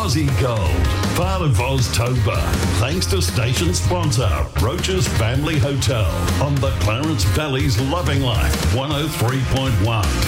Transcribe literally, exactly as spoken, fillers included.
Aussie Gold, part of Oztober. Thanks to station sponsor, Roach's Family Hotel on the Clarence Valley's Loving Life one oh three point one.